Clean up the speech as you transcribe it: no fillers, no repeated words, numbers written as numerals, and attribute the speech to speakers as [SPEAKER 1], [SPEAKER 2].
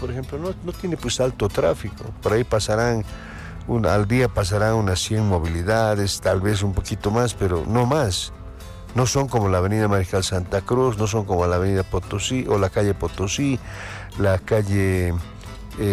[SPEAKER 1] por ejemplo, no tiene pues alto tráfico. Por ahí pasarán, al día pasarán unas 100 movilidades, tal vez un poquito más, pero no más. No son como la avenida Mariscal Santa Cruz, no son como la avenida Potosí o la calle Potosí, la calle